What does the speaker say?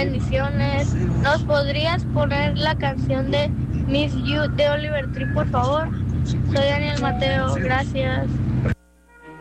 Bendiciones. ¿Nos podrías poner la canción de Miss You de Oliver Tree, por favor? Soy Daniel Mateo, gracias.